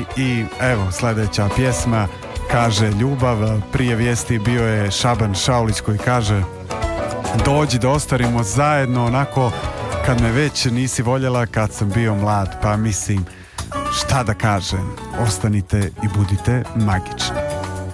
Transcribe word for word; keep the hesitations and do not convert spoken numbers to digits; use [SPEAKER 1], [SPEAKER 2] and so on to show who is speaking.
[SPEAKER 1] vijesti i evo sljedeća pjesma kaže ljubav. Prije vijesti bio je Šaban Šaulić koji kaže dođi da ostarimo zajedno onako kad me već nisi voljela kad sam bio mlad. Pa mislim, šta da kažem, ostanite i budite magični.